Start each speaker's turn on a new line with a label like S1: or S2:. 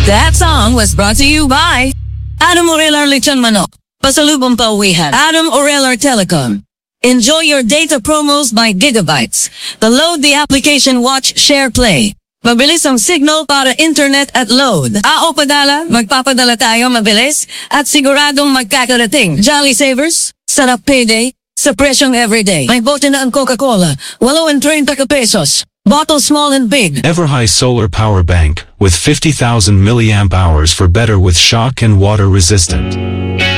S1: That song was brought to you by Adam Orelar Lechon Manok. Pasalubong pauwihan. Adam Orelar Telecom. Enjoy your data promos by gigabytes. Load the application Watch, Share, Play. Mabilis ang signal para internet at load. O padala, magpapadala tayo mabilis at siguradong magkakarating. Jolly Savers, sarap payday, sa presyong everyday. May bote na ang Coca-Cola, 30 pesos. Bottle small and big.
S2: Everhigh Solar Power Bank with 50,000 milliamp hours for better with shock and water resistant.